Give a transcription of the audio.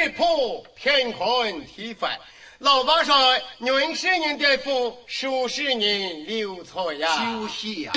质朴，贫困体范。老八说，认识人的福，数十年留错呀。 休息呀。